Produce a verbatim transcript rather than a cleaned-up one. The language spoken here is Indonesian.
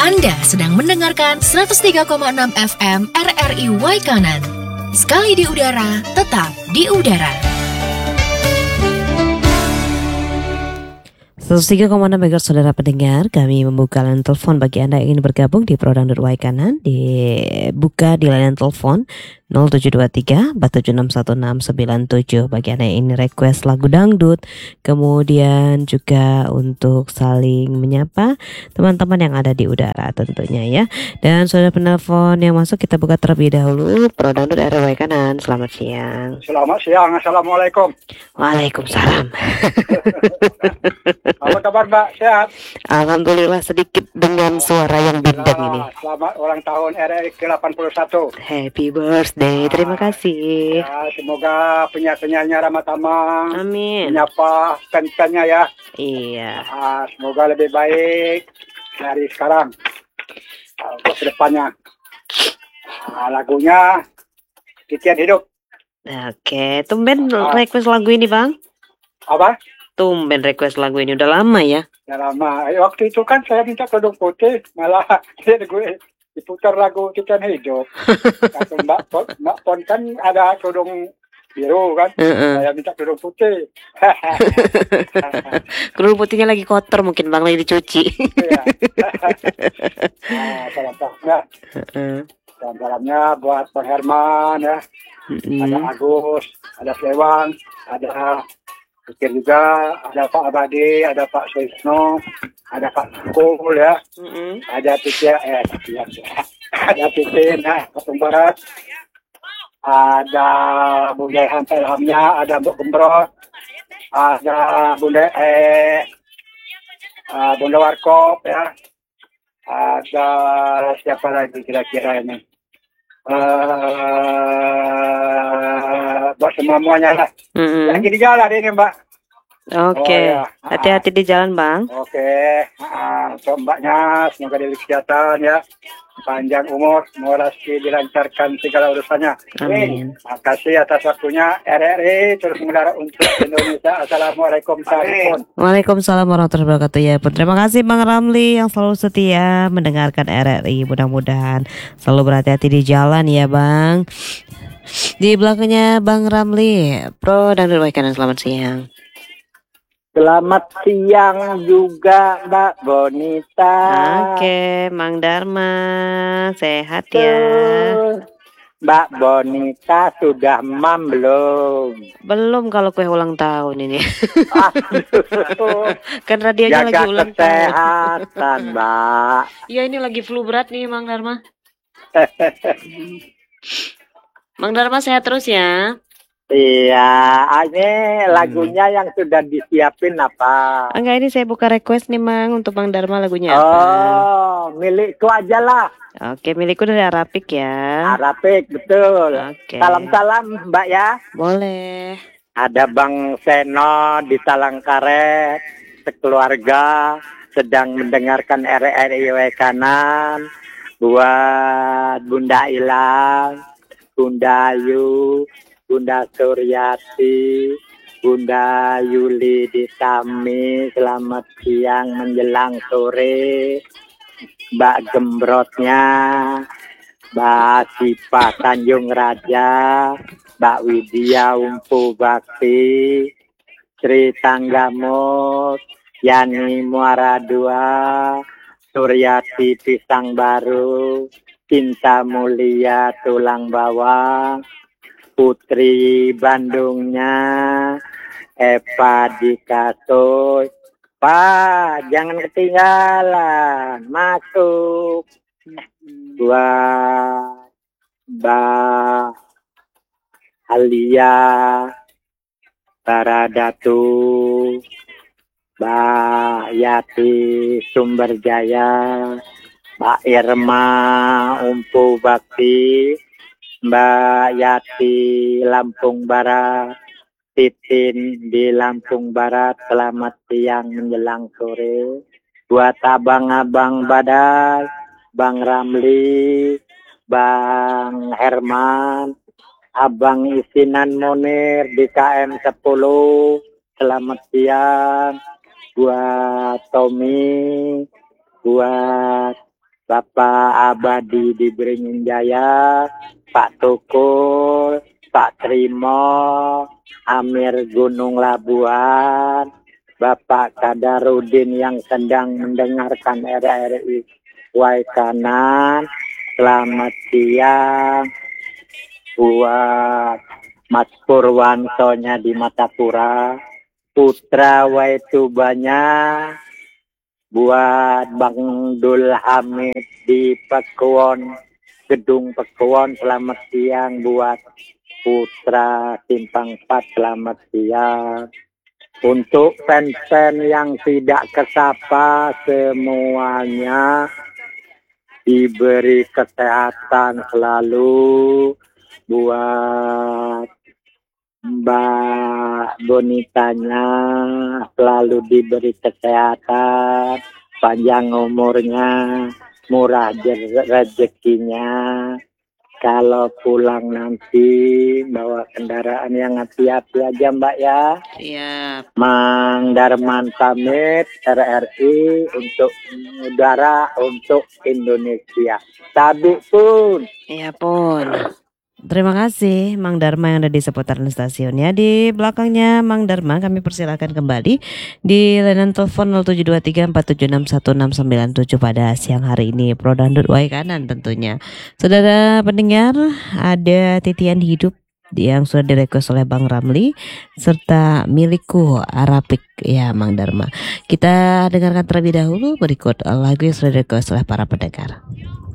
Anda sedang mendengarkan seratus tiga koma enam F M R R I Waikanan. Sekali di udara, tetap di udara. seratus tiga koma enam MHz saudara pendengar, kami membuka layanan telepon bagi Anda yang ingin bergabung di Pro Dangdut Waikanan. Dibuka di layanan telepon nol tujuh dua tiga empat tujuh enam satu enam sembilan tujuh bagi Anda yang ingin request lagu dangdut. Kemudian juga untuk saling menyapa teman-teman yang ada di udara tentunya ya. Dan saudara penelpon yang masuk kita buka terlebih dahulu. Pro Dangdut R R I Waikanan, selamat siang. Selamat siang, Assalamualaikum. Waalaikumsalam. Apa kabar Mbak? Sehat? Alhamdulillah, sedikit dengan suara yang bindeng ini. Selamat ulang tahun R R I ke delapan puluh satu. Happy birthday, terima kasih. Ya, semoga penyanyi-penyanyi ramah tamah. Amin. Menyapa fans-fansnya ya. Iya. Ah, semoga lebih baik dari sekarang ah, untuk kedepannya. Ah, lagunya Titian Hidup. Oke, tumben Ah. request lagu ini bang. Apa? Tumben request lagu ini, udah lama ya. Ya lama. Eh, waktu itu kan saya minta kerudung putih, malah dia gue diputar lagu Titian Hidup. Kata Mbak Pon, Mbak Pon kan ada kerudung biru kan, Uh-uh. saya minta kerudung putih. Kerudung putihnya lagi kotor mungkin bang, lagi dicuci. Ya. Nah, salam-salamnya, Uh-uh. salam-salamnya buat Bang Herman ya, Mm-mm. ada Agus, ada Sewang, ada Pikir juga, ada Pak Abadi, ada Pak Soisno, ada Pak Kul ya, Mm-mm. ada Titia, eh Titia, ada Titin, nah, Patung Barat, ada Bunda Hantai Ilhamnya, ada Mbok Gembrot, ada Bunda eh uh, Bunda Warkop ya, ada siapa lagi kira-kira ini, uh, buat semuanya lah. Mm-mm. Lagi di jalan ini Mbak. Oke, Oh, ya. hati-hati di jalan bang. Oke, ah, untuk Mbaknya semoga diberi kesehatan ya, panjang umur, semoga rezeki dilancarkan segala urusannya. Amin. Terima kasih atas waktunya. R R I terus mengudara untuk Indonesia. Assalamualaikum warahmatullahi wabarakatuh. Waalaikumsalam warahmatullahi wabarakatuh ya pun. Terima kasih Bang Ramli yang selalu setia mendengarkan R R I. Mudah-mudahan selalu berhati-hati di jalan ya Bang. Di belakangnya Bang Ramli, Pro Dangdut Waikanan, selamat siang. Selamat siang juga Mbak Bonita. Oke, Mang Dharma, sehat ya. Mbak Bonita sudah mam belum? Belum kalau kue ulang tahun ini. Aduh, Kan radionya jaga lagi ulang tahun. kesehatan Mbak. Iya, ini lagi flu berat nih Mang Dharma. Mang Dharma sehat terus ya. Iya, ini lagunya yang sudah disiapin apa? Enggak, ini saya buka request nih Mang untuk Mang Dharma, lagunya apa? Oh, milikku aja lah. Oke, milikku dari Arapik ya. Arapik, betul. Oke. Salam-salam Mbak ya. Boleh. Ada Bang Seno di Talangkaret, sekeluarga sedang mendengarkan R R I Waikanan. Buat Bunda Ilang, Bunda Ayu, Bunda Suryati, Bunda Yuli di Tami, selamat siang menjelang sore. Mbak Gembrotnya, Mbak Sipa Tanjung Raja, Mbak Widya Umpu Bakti, Sri Tanggamut, Yani Muara Dua, Suryati Pisang Baru, Cinta Mulia Tulang Bawang, Putri Bandungnya, Eva Dikatoy. Pak, jangan ketinggalan, masuk. Buat Mbak Alia, Baradatu, Mbak Yati Sumberjaya, Mbak Irma Umpu Bakti, Mbak Yati Lampung Barat, Titin di Lampung Barat, selamat siang menjelang sore. Buat abang-abang Badai, Bang Ramli, Bang Herman, Abang Isinan Munir di K M sepuluh, selamat siang. Buat Tommy, buat Bapak Abadi di Beringin Jaya, Pak Tukul, Pak Trimo, Amir Gunung Labuan, Bapak Kadarudin yang sedang mendengarkan R R I Waikanan. Selamat siang buat Mas Purwantonya di Matapura, Putra Waitubanya, buat Bang Dul Hamid di Pekuwon, Gedung Pekuwon, selamat siang. Buat Putra Simpang empat, selamat siang. Untuk fan-fan yang tidak kesapa, semuanya diberi kesehatan selalu. Buat Mbak Bonitanya selalu diberi kesehatan, panjang umurnya, murah rezekinya. Kalau pulang nanti bawa kendaraan yang hati-hati aja Mbak ya. Siap. Mang Darman pamit, R R I untuk udara untuk Indonesia. Tabi pun. Iya pun. Terima kasih Mang Dharma yang ada di seputaran stasiun ya. Di belakangnya Mang Dharma kami persilakan kembali di layanan telepon nol tujuh dua tiga empat tujuh enam satu enam sembilan tujuh pada siang hari ini. Pro Dangdut Waikanan tentunya. Saudara pendengar, ada titian hidup yang sudah direquest oleh Bang Ramli serta milikku Arapik ya Mang Dharma. Kita dengarkan terlebih dahulu berikut lagu yang sudah direquest oleh para pendengar.